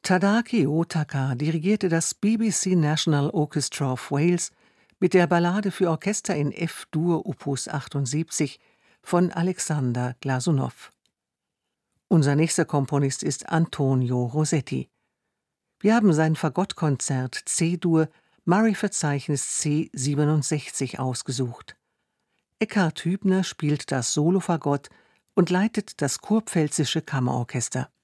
Tadaaki Otaka dirigierte das BBC National Orchestra of Wales mit der Ballade für Orchester in F-Dur Opus 78 von Alexander Glasunow. Unser nächster Komponist ist Antonio Rossetti. Wir haben sein Fagottkonzert C-Dur Murray-Verzeichnis C67 ausgesucht. Eckhard Hübner spielt das Solofagott und leitet das Kurpfälzische Kammerorchester.